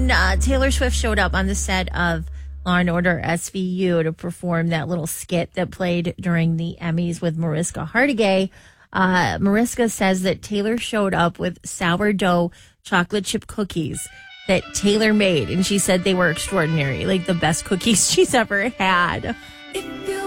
when Taylor Swift showed up on the set of Law and Order SVU to perform that little skit that played during the Emmys with Mariska Hargitay, Mariska says that Taylor showed up with sourdough chocolate chip cookies that Taylor made, and she said they were extraordinary, like the best cookies she's ever had. If you